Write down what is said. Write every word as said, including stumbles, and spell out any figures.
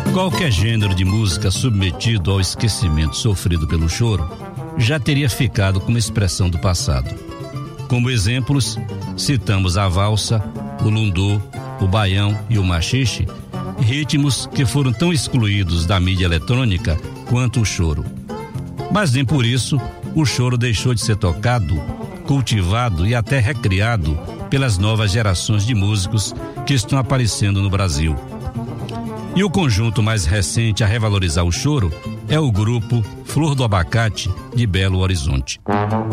Qualquer gênero de música submetido ao esquecimento sofrido pelo choro já teria ficado como expressão do passado. Como exemplos, citamos a valsa, o lundô, o baião e o machixe, ritmos que foram tão excluídos da mídia eletrônica quanto o choro. Mas nem por isso o choro deixou de ser tocado, cultivado e até recriado pelas novas gerações de músicos que estão aparecendo no Brasil. E o conjunto mais recente a revalorizar o choro é o grupo Flor do Abacate, de Belo Horizonte.